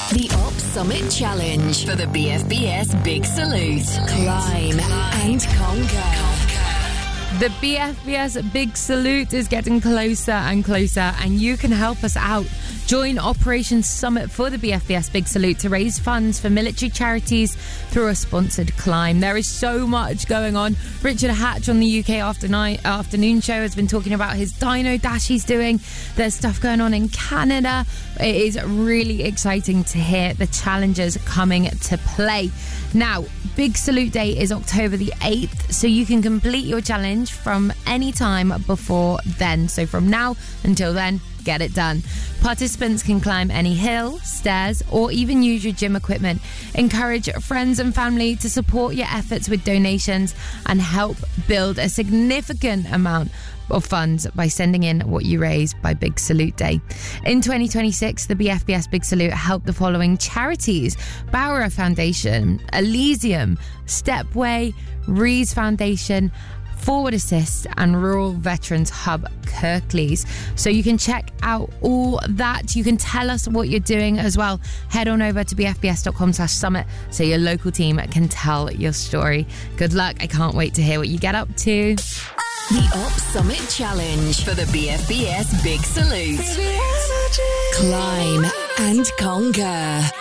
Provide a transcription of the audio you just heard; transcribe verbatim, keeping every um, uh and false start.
The Op Summit Challenge for the B F B S Big Salute. Climb and conquer. The B F B S Big Salute is getting closer and closer, and you can help us out. Join Operation Summit for the B F B S Big Salute to raise funds for military charities through a sponsored climb. There is so much going on. Richard Hatch on the U K Afternoon, afternoon show has been talking about his Dino Dash he's doing. There's stuff going on in Canada. It is really exciting to hear the challenges coming to play. Now, Big Salute Day is October the eighth, so you can complete your challenge from any time before then. So from now until then, get it done. Participants can climb any hill, stairs, or even use your gym equipment. Encourage friends and family to support your efforts with donations and help build a significant amount of funds by sending in what you raise by Big Salute Day. In twenty twenty-six, the B F B S Big Salute helped the following charities: Bauer Foundation, Elysium, Stepway, Rees Foundation, Forward Assist, and Rural Veterans Hub Kirklees. So you can check out all that. You can tell us what you're doing as well. Head on over to bfbs.com slash summit so your local team can tell your story. Good luck. I can't wait to hear what you get up to. The Op Summit Challenge for the B F B S Big Salute. Climb and conquer.